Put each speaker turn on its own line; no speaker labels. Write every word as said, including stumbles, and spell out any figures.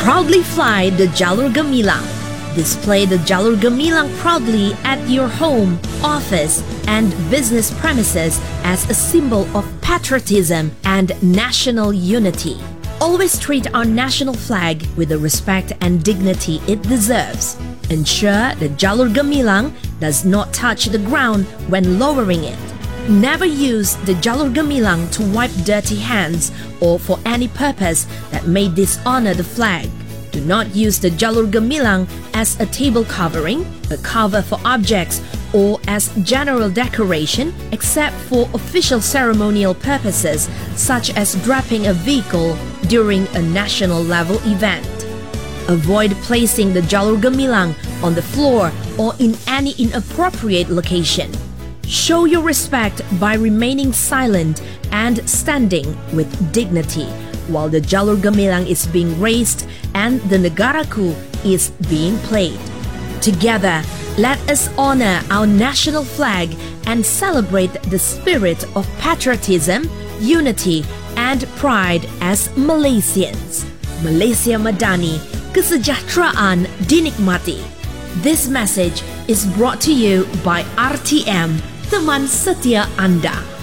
Proudly fly the Jalur Gemilang. Display the Jalur Gemilang proudly at your home, office, and business premises as a symbol of patriotism and national unity. Always treat our national flag with the respect and dignity it deserves. Ensure the Jalur Gemilang does not touch the ground when lowering it. Never use the Jalur Gemilang to wipe dirty hands or for any purpose that may dishonor the flag. Do not use the Jalur Gemilang as a table covering, a cover for objects, or as general decoration except for official ceremonial purposes such as draping a vehicle during a national level event. Avoid placing the Jalur Gemilang on the floor or in any inappropriate location. Show your respect by remaining silent and standing with dignity while the Jalur Gemilang is being raised and the Negaraku is being played. Together, let us honor our national flag and celebrate the spirit of patriotism, unity, and pride as Malaysians. Malaysia Madani, kesejahteraan dinikmati. This message is brought to you by R T M, teman setia Anda.